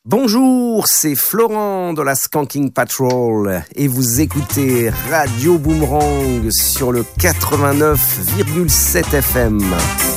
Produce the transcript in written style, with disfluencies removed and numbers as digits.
Bonjour, c'est Florent de la Skanking Patrol et vous écoutez Radio Boomerang sur le 89,7 FM.